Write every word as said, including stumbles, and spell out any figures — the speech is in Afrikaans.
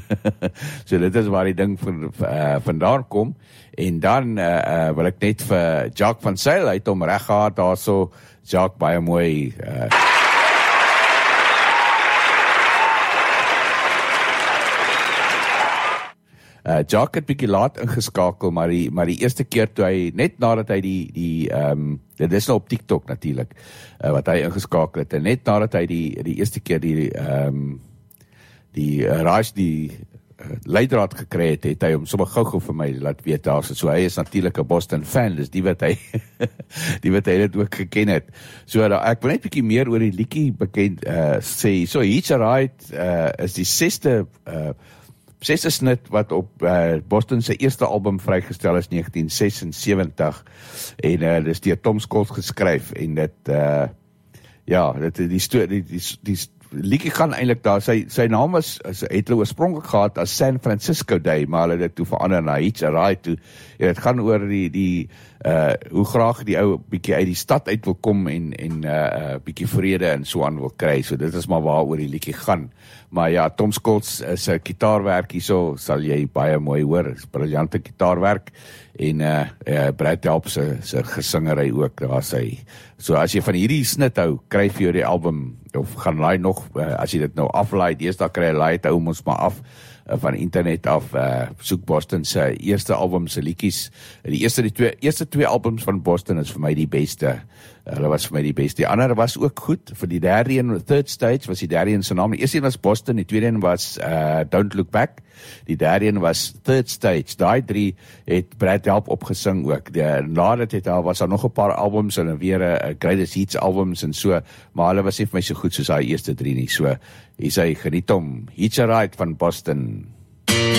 So dit is waar die ding van, uh, vandaan kom, en dan uh, uh, wil ek net vir Jacques van Zyl, hy het hom reg gehad daar so, Jacques baie mooi, uh, Uh, Jacques het bietjie laat ingeskakel, maar die, maar die eerste keer toe hy, net nadat hy die, die um, dit is nou op TikTok natuurlijk, uh, wat hy ingeskakel het, en net nadat hy die, die eerste keer die, um, die uh, raas, die uh, leidraad gekry het, het hy hom sommer gou-gou vir my laat weet daar, so hy is natuurlijk 'n Boston fan, dus die wat hy, die wat hy dit ook geken het. So, uh, ek wil net bietjie meer oor die liedjie bekend uh, sê, so Hitch a Ride uh, is die sesde, uh, Sesde snit wat op uh, Boston se eerste album vrygestel is negentien sesensewentig en uh, dit is deur Tom Scholz geskryf en dit uh, ja, dit die die die, die, die liedjie gaan eintlik daar sy sy naam is het hulle oorspronklik gehad as San Francisco Day, maar hulle het dit toe verander na Hitch a Ride toe. En dit gaan oor die die uh hoe graag die ou bietjie uit die stad uit wil kom en en uh bietjie vrede en so aan wil kry. So dit is maar waaroor die liedjie gaan. Maar ja, Tom Scholz se gitaarwerk hierso sal jy baie mooi hoor. Dis briljante gitaarwerk en uh, uh Brad Delp se se gesingery ook daar sy. So as jy van hierdie snit hou, kry vir jou die album of gaan laai nog uh, as jy dit nou aflaai, deesdae kry jy laai dit hou ons maar af uh, van internet af, uh, soek Boston se eerste album se liedjies. Die eerste die twee eerste twee albums van Boston is vir my die beste. Hulle was vir my die beste. Die ander was ook goed. Vir die derde een, Third Stage, was die derde een se naam. Die eerste een was Boston, die tweede een was uh, Don't Look Back. Die derde een was Third Stage. Daai drie het Brad Delp opgesing ook. Die, nadat het daar was daar nog 'n paar albums en weer 'n uh, Greatest Hits albums en so, maar hulle was nie vir my so goed soos daai eerste drie nie. So, hier sê geniet hom. Hitch a Ride van Boston.